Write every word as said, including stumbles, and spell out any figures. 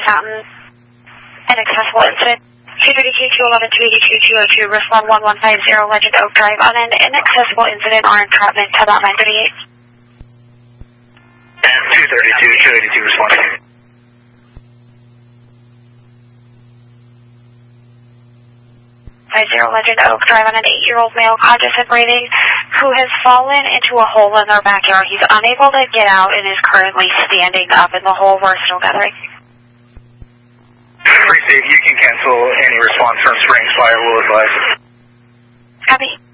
Fountain. Inaccessible incident. two thirty-two, two eleven, two eighty-two, two oh two, respond one one five zero, Legend Oak Drive on an inaccessible incident or entrapment, ten nine thirty-eight. two thirty-two, two eighty-two, responding. five zero, Legend Oak Drive on an eight-year-old male cognizant breathing who has fallen into a hole in their backyard. He's unable to get out and is currently standing up in the hole. We're still gathering. Receive, you can cancel any response from Springs Fire, will advise. Copy.